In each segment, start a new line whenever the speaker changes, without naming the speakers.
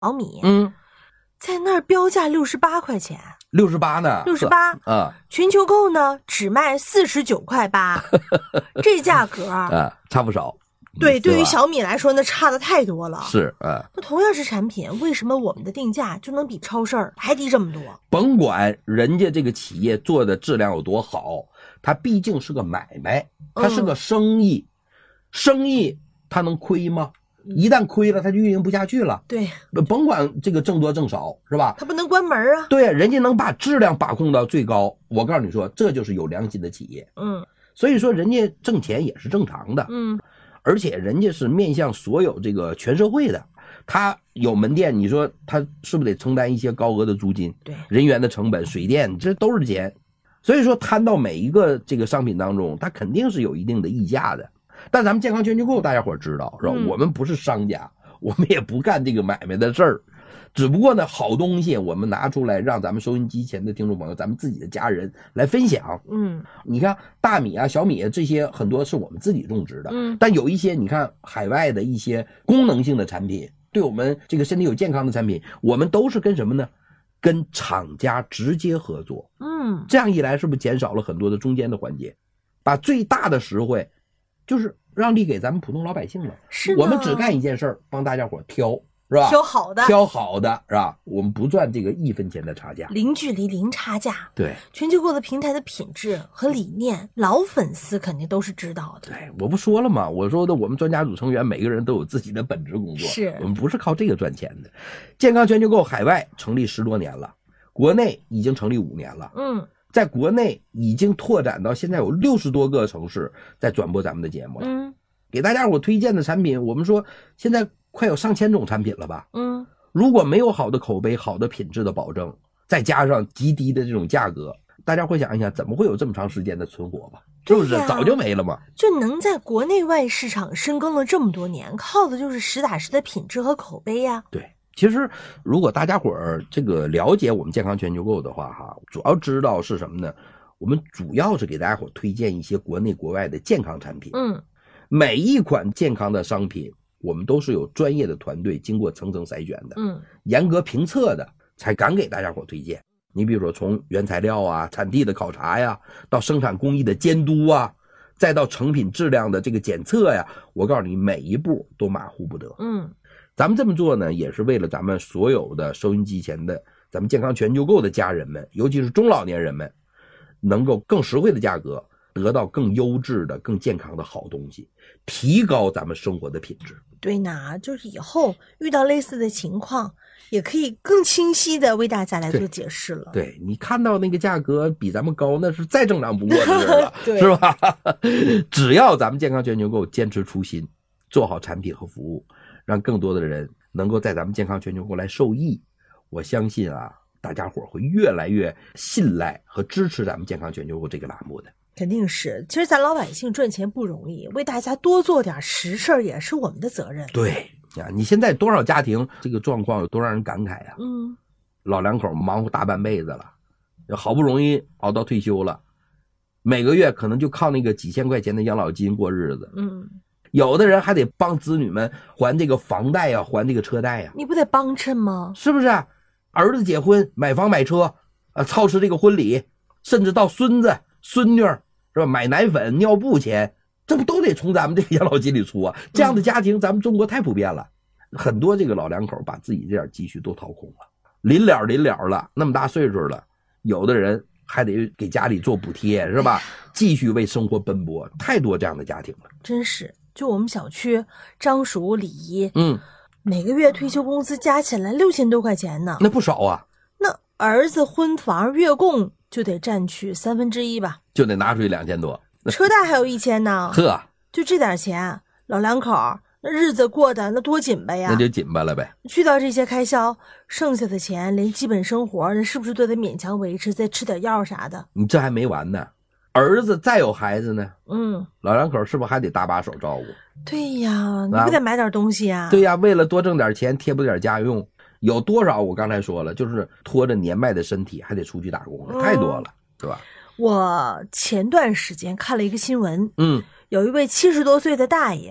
米，在那儿标价68块钱
，68呢
，68
啊，
全球购呢只卖49.8块，这价格
啊，差不少。
对，对于小米来说，那差的太多了。
是啊，
那同样是产品，为什么我们的定价就能比超市还低这么多？
甭管人家这个企业做的质量有多好，它毕竟是个买卖，它是个生意，生意它能亏吗？一旦亏了，它就运营不下去了。
对，
甭管这个挣多挣少，是吧？
它不能关门啊。
对，人家能把质量把控到最高，我告诉你说，这就是有良心的企业。所以说人家挣钱也是正常的。而且人家是面向所有这个全社会的，他有门店，你说他是不是得承担一些高额的租金？
对，
人员的成本、水电，这都是钱。所以说摊到每一个这个商品当中，它肯定是有一定的溢价的。但咱们健康全球购大家伙知道是吧？我们不是商家，我们也不干这个买卖的事儿。只不过呢，好东西我们拿出来让咱们收音机前的听众朋友，咱们自己的家人来分享。你看大米啊、小米啊这些很多是我们自己种植的，但有一些你看海外的一些功能性的产品，对我们这个身体有健康的产品，我们都是跟什么呢？跟厂家直接合作。这样一来是不是减少了很多的中间的环节，把最大的实惠就是让利给咱们普通老百姓了。
是，
我们只干一件事儿，帮大家伙挑。是吧？
挑好的，
挑好的是吧？我们不赚这个1分钱的差价，
零距离、零差价。
对，
全球购的平台的品质和理念，老粉丝肯定都是知道的。
对，我不说了吗？我说的，我们专家组成员每个人都有自己的本职工作，
是
我们不是靠这个赚钱的。健康全球购海外成立10多年了，国内已经成立5年了。在国内已经拓展到现在有60多个城市在转播咱们的节目了。给大家伙推荐的产品，我们说现在快有上千种产品了吧？如果没有好的口碑、好的品质的保证，再加上极低的这种价格，大家会想一想，怎么会有这么长时间的存活吧？是不是？早就没了嘛。
就能在国内外市场深耕了这么多年，靠的就是实打实的品质和口碑呀。
对，其实如果大家伙儿这个了解我们健康全球购的话，主要知道是什么呢？我们主要是给大家伙推荐一些国内国外的健康产品。每一款健康的商品，我们都是有专业的团队经过层层筛选的，严格评测的，才敢给大家伙推荐。你比如说从原材料啊、产地的考察呀，到生产工艺的监督啊，再到成品质量的这个检测呀，我告诉你，每一步都马虎不得。咱们这么做呢，也是为了咱们所有的收音机前的咱们健康全球购的家人们，尤其是中老年人们，能够更实惠的价格得到更优质的、更健康的好东西，提高咱们生活的品质。
对呢，就是以后遇到类似的情况，也可以更清晰的为大家来做解释了。
对，你看到那个价格比咱们高，那是再正常不过的事了，是吧？只要咱们健康全球购坚持初心，做好产品和服务，让更多的人能够在咱们健康全球购来受益，我相信啊，大家伙会越来越信赖和支持咱们健康全球购这个栏目的。
肯定是，其实咱老百姓赚钱不容易，为大家多做点实事也是我们的责任。
对呀，你现在多少家庭这个状况有多让人感慨啊！老两口忙活大半辈子了，好不容易熬到退休了，每个月可能就靠那个几千块钱的养老金过日子。有的人还得帮子女们还这个房贷呀，还这个车贷呀。
你不得帮衬吗？
是不是？儿子结婚、买房、买车，操持这个婚礼，甚至到孙子、孙女是吧？买奶粉、尿布钱，这不都得从咱们这个养老金里出啊？这样的家庭，咱们中国太普遍了。很多这个老两口把自己这点积蓄都掏空了，临了了，那么大岁数了，有的人还得给家里做补贴，是吧？继续为生活奔波，太多这样的家庭了。
真是，就我们小区张叔、李姨，每个月退休工资加起来6000多块钱呢，
那不少啊。
那儿子婚房月供就得占去1/3吧，
就得拿出去2000多，
车贷还有1000呢。
呵，
就这点钱，老两口那日子过得那多紧巴呀！
那就紧巴了呗。
去掉这些开销，剩下的钱连基本生活那是不是都得勉强维持，再吃点药啥的？
你这还没完呢，儿子再有孩子呢，老两口是不是还得搭把手照顾？
对呀，你不得买点东西呀？
对呀，为了多挣点钱，贴补点家用，有多少我刚才说了，就是拖着年迈的身体还得出去打工了，太多了，是吧？我
前段时间看了一个新闻，有一位70多岁的大爷，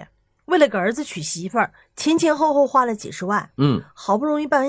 为了给儿子娶媳妇儿，前前后后花了几十万。好不容易办完